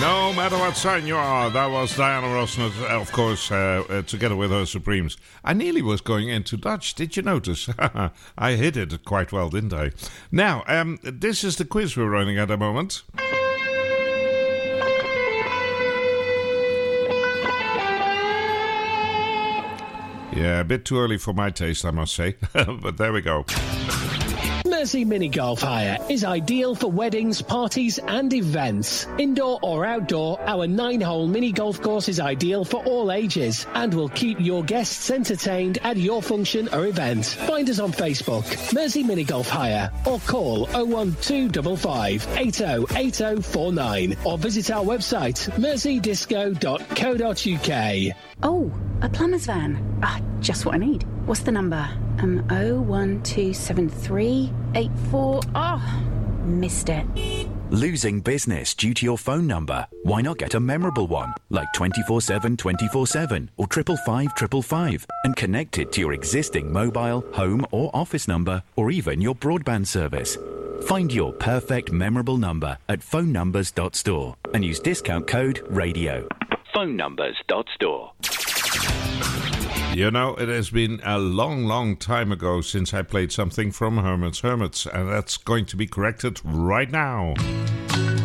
No matter what sign you are, that was Diana Ross, of course, together with her Supremes. I nearly was going into Dutch, did you notice? I hit it quite well, didn't I? Now, this is the quiz we're running at the moment. Yeah, a bit too early for my taste, I must say, but there we go. Mersey Mini Golf Hire is ideal for weddings, parties and events. Indoor or outdoor, our 9-hole mini golf course is ideal for all ages and will keep your guests entertained at your function or event. Find us on Facebook, Mersey Mini Golf Hire, or call 01255 808049 or visit our website merseydisco.co.uk. Oh, a plumber's van. Just what I need. What's the number? 0127384. Missed it. Losing business due to your phone number? Why not get a memorable one, like 24/7 24/7 or 555 555, and connect it to your existing mobile, home or office number, or even your broadband service? Find your perfect memorable number at phonenumbers.store and use discount code RADIO. phonenumbers.store. You know, it has been a long, long time ago since I played something from Herman's Hermits, and that's going to be corrected right now.